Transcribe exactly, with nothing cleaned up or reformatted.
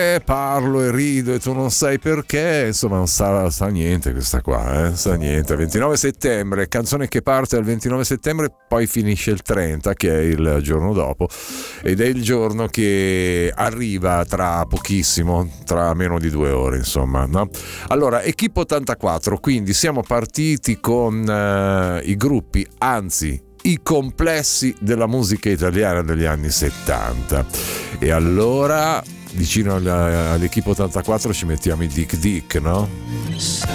parlo e rido e tu non sai perché, insomma non sa, sa niente questa qua, eh? Sa niente. ventinove settembre, canzone che parte il ventinove settembre, poi finisce il trenta, che è il giorno dopo, ed è il giorno che arriva tra pochissimo, tra meno di due ore, insomma, no? Allora, Equipe ottantaquattro, quindi siamo partiti con uh, i gruppi, anzi i complessi della musica italiana degli anni settanta, e allora vicino all'Equipe ottantaquattro ci mettiamo i Dick Dick, no?